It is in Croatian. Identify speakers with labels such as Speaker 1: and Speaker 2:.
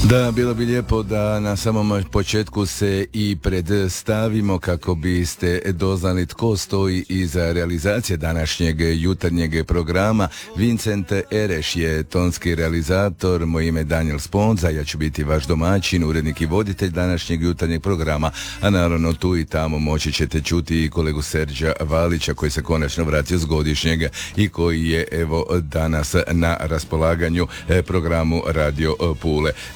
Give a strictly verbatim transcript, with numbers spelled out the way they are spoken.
Speaker 1: Da, bilo bi lijepo da na samom početku se i predstavimo kako biste doznali tko stoji iza realizacije današnjeg jutarnjeg programa. Vincent Ereš je tonski realizator, moje ime je Daniel Sponza, ja ću biti vaš domaćin, urednik i voditelj današnjeg jutarnjeg programa, a naravno tu i tamo moći ćete čuti i kolegu Serđa Valića koji se konačno vratio s godišnjeg i koji je evo danas na raspolaganju programu Radio Pule.